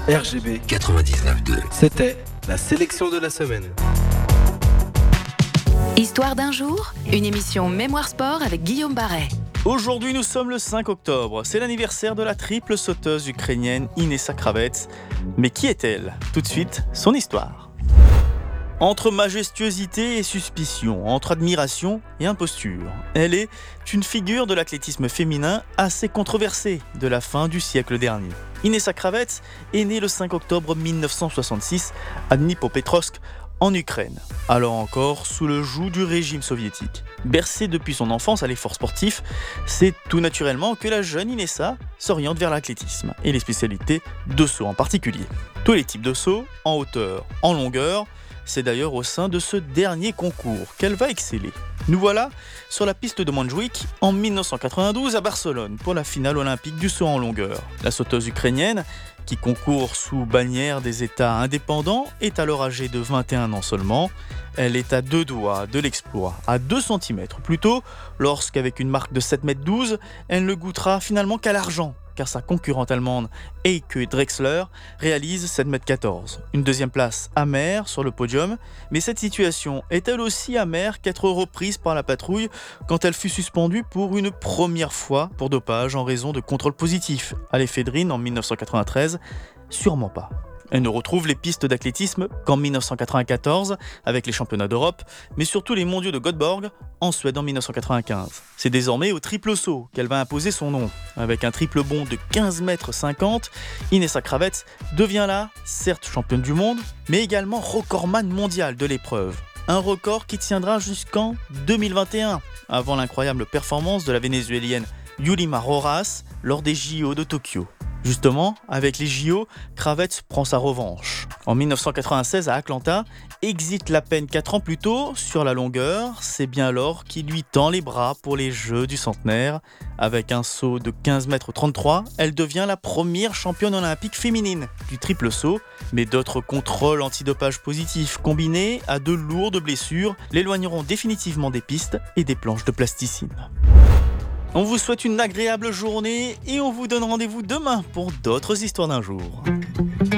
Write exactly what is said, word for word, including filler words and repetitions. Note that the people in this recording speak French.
R G B quatre-vingt-dix-neuf deux. C'était la sélection de la semaine. Histoire d'un jour, une émission Mémoire Sport avec Guillaume Barret. Aujourd'hui, nous sommes le cinq octobre. C'est l'anniversaire de la triple sauteuse ukrainienne Inessa Kravets. Mais qui est-elle ? Tout de suite, son histoire. Entre majestuosité et suspicion, entre admiration et imposture, elle est une figure de l'athlétisme féminin assez controversée de la fin du siècle dernier. Inessa Kravets est née le cinq octobre mille neuf cent soixante-six à Dnipropetrovsk, en Ukraine, alors encore sous le joug du régime soviétique. Bercée depuis son enfance à l'effort sportif, c'est tout naturellement que la jeune Inessa s'oriente vers l'athlétisme, et les spécialités de saut en particulier. Tous les types de sauts, en hauteur, en longueur, c'est d'ailleurs au sein de ce dernier concours qu'elle va exceller. Nous voilà sur la piste de Montjuïc en mille neuf cent quatre-vingt-douze à Barcelone pour la finale olympique du saut en longueur. La sauteuse ukrainienne, qui concourt sous bannière des États indépendants, est alors âgée de vingt et un ans seulement. Elle est à deux doigts de l'exploit, à deux centimètres plutôt, lorsqu'avec une marque de sept mètres douze, elle ne goûtera finalement qu'à l'argent, car sa concurrente allemande Heike Drexler réalise sept mètres quatorze. Une deuxième place amère sur le podium, mais cette situation est elle aussi amère qu'être reprise par la patrouille quand elle fut suspendue pour une première fois pour dopage en raison de contrôles positifs à l'éphédrine en mille neuf cent quatre-vingt-treize. Sûrement pas. Elle ne retrouve les pistes d'athlétisme qu'en mille neuf cent quatre-vingt-quatorze avec les championnats d'Europe, mais surtout les mondiaux de Göteborg en Suède en mille neuf cent quatre-vingt-quinze. C'est désormais au triple saut qu'elle va imposer son nom. Avec un triple bond de quinze mètres cinquante, Inessa Kravets devient là, certes championne du monde, mais également recordman mondial de l'épreuve. Un record qui tiendra jusqu'en deux mille vingt et un, avant l'incroyable performance de la Vénézuélienne Yulima Rojas lors des J O de Tokyo. Justement, avec les J O, Kravets prend sa revanche. En mille neuf cent quatre-vingt-seize, à Atlanta, exit à peine quatre ans plus tôt sur la longueur. C'est bien alors qu'il lui tend les bras pour les Jeux du centenaire. Avec un saut de quinze mètres trente-trois, elle devient la première championne olympique féminine du triple saut. Mais d'autres contrôles antidopage positifs combinés à de lourdes blessures l'éloigneront définitivement des pistes et des planches de plasticine. On vous souhaite une agréable journée et on vous donne rendez-vous demain pour d'autres histoires d'un jour.